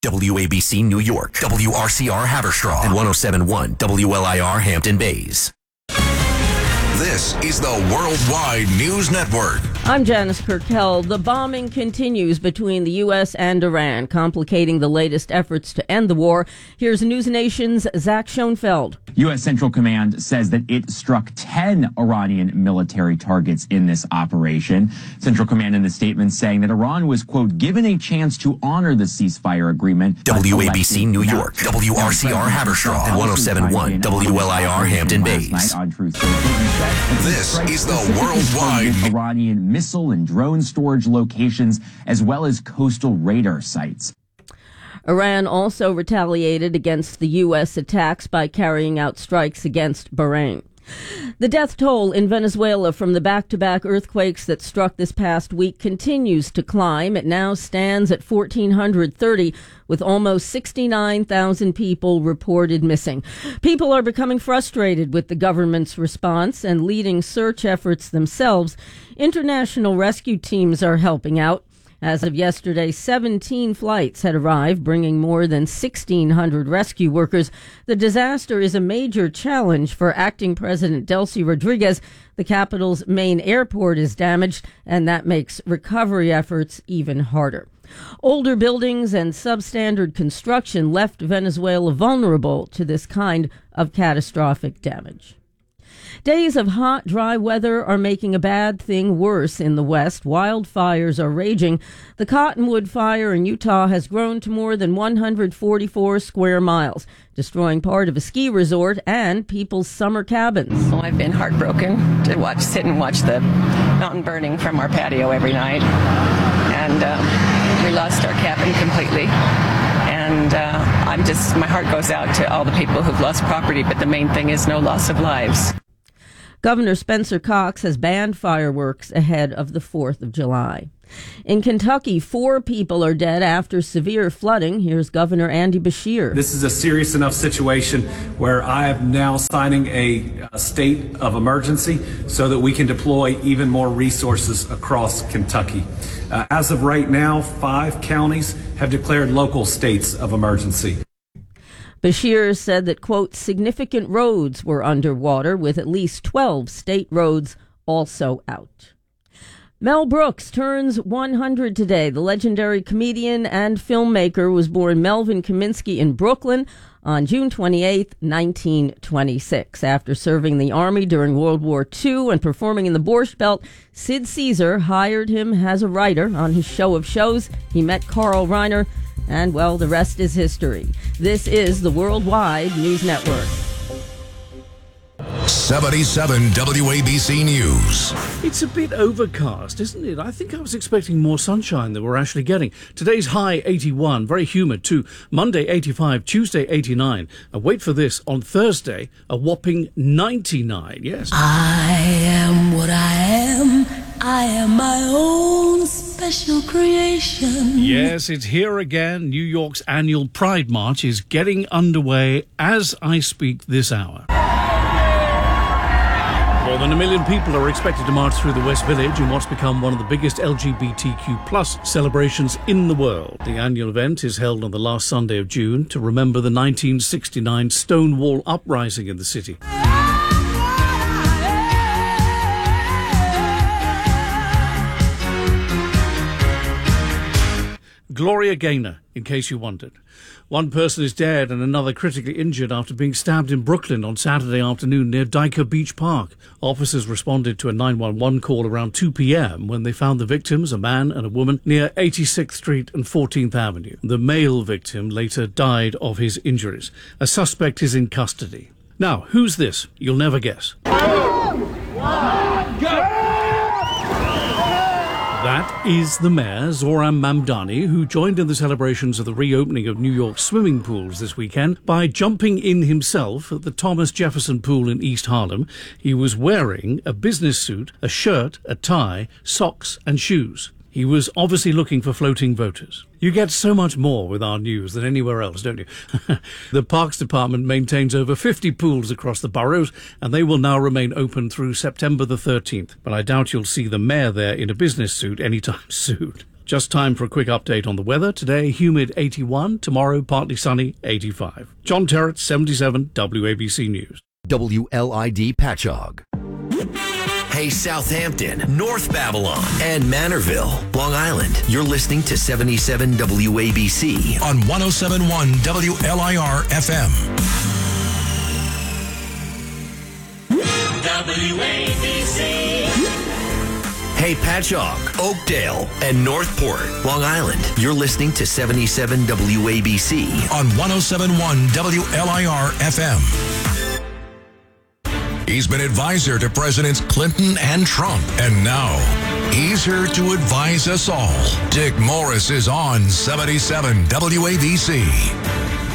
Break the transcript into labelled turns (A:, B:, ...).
A: WABC New York, WRCR Haverstraw, and 107.1 WLIR Hampton Bays. This is the Worldwide News Network.
B: I'm Janice Kirkell. The bombing continues between the U.S. and Iran, complicating the latest efforts to end the war. Here's News Nation's Zach Schoenfeld.
C: U.S. Central Command says that it struck 10 Iranian military targets in this operation. Central Command in the statement saying that Iran was, quote, given a chance to honor the ceasefire agreement.
A: WABC New York, WRCR Haverstraw, and 107.1 WLIR Hampton Bays. This is the Worldwide
C: Iranian missile and drone storage locations, as well as coastal radar sites.
B: Iran also retaliated against the U.S. attacks by carrying out strikes against Bahrain. The death toll in Venezuela from the back-to-back earthquakes that struck this past week continues to climb. It now stands at 1,430, with almost 69,000 people reported missing. People are becoming frustrated with the government's response and leading search efforts themselves. International rescue teams are helping out. As of yesterday, 17 flights had arrived, bringing more than 1,600 rescue workers. The disaster is a major challenge for acting President Delcy Rodriguez. The capital's main airport is damaged, and that makes recovery efforts even harder. Older buildings and substandard construction left Venezuela vulnerable to this kind of catastrophic damage. Days of hot, dry weather are making a bad thing worse in the West. Wildfires are raging. The Cottonwood Fire in Utah has grown to more than 144 square miles, destroying part of a ski resort and people's summer cabins.
D: Well, I've been heartbroken to sit and watch the mountain burning from our patio every night. And we lost our cabin completely. And my heart goes out to all the people who've lost property, but the main thing is no loss of lives.
B: Governor Spencer Cox has banned fireworks ahead of the 4th of July. In Kentucky, 4 people are dead after severe flooding. Here's Governor Andy Beshear.
E: This is a serious enough situation where I am now signing a state of emergency so that we can deploy even more resources across Kentucky. As of right now, 5 counties have declared local states of emergency.
B: Beshear said that, quote, significant roads were underwater, with at least 12 state roads also out. Mel Brooks turns 100 today. The legendary comedian and filmmaker was born Melvin Kaminsky in Brooklyn on June 28, 1926. After serving the Army during World War II and performing in the Borscht Belt, Sid Caesar hired him as a writer. On his show of shows, he met Carl Reiner, and, well, the rest is history. This is the Worldwide News Network.
F: 77 WABC News.
G: It's a bit overcast, isn't it? I think I was expecting more sunshine than we're actually getting. Today's high 81, very humid too. Monday 85, Tuesday 89. And wait for this, on Thursday, a whopping 99. Yes.
H: I am what I am. I am my own special creation.
G: Yes, it's here again. New York's annual Pride March is getting underway as I speak this hour. More than 1 million people are expected to march through the West Village in what's become one of the biggest LGBTQ plus celebrations in the world. The annual event is held on the last Sunday of June to remember the 1969 Stonewall uprising in the city. Gloria Gaynor, in case you wondered. One person is dead and another critically injured after being stabbed in Brooklyn on Saturday afternoon near Dyker Beach Park. Officers responded to a 911 call around 2 p.m. when they found the victims, a man and a woman, near 86th Street and 14th Avenue. The male victim later died of his injuries. A suspect is in custody. Now, who's this? You'll never guess. 2, 1, go! That is the mayor, Zoran Mamdani, who joined in the celebrations of the reopening of New York's swimming pools this weekend by jumping in himself at the Thomas Jefferson Pool in East Harlem. He was wearing a business suit, a shirt, a tie, socks and shoes. He was obviously looking for floating voters. You get so much more with our news than anywhere else, don't you? The Parks Department maintains over 50 pools across the boroughs, and they will now remain open through September the 13th. But I doubt you'll see the mayor there in a business suit anytime soon. Just time for a quick update on the weather. Today, humid 81. Tomorrow, partly sunny, 85. John Terrett, 77, WABC News.
A: WLID Patchogue. Hey, Southampton, North Babylon, and Manorville, Long Island. You're listening to 77 WABC
F: on 107.1 WLIR FM.
A: WABC. Hey, Patchogue, Oakdale, and Northport, Long Island. You're listening to 77 WABC
F: on 107.1 WLIR FM. He's been advisor to Presidents Clinton and Trump, and now he's here to advise us all. Dick Morris is on 77 WABC.